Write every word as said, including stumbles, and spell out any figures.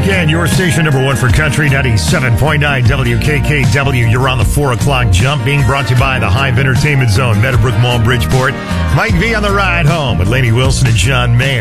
weekend. Your station number one for country, ninety-seven point nine W K K W. You're on the four o'clock jump, being brought to you by the Hive Entertainment Zone, Meadowbrook Mall, Bridgeport. Mike V on the ride home with Lainey Wilson and John Mayer.